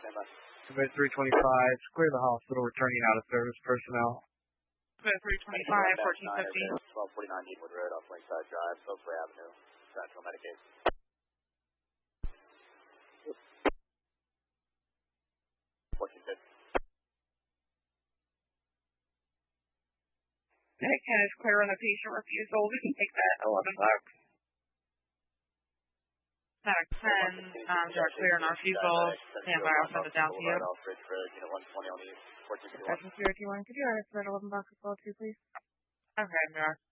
Stand by. Commit 325, clear the hospital, returning out of service personnel. Commit 325, 1450. 1249 Deanwood Road off Lakeside Drive, Soapway Avenue, Central Medicaid. Ken is clear on the patient refusal. We can take that $11. 10, you're clear on our refusal. Stand by, I'll send it down to you. Unit 120 on the 1421. Session 021, could you write us that $11 as well too, please? Okay, we are.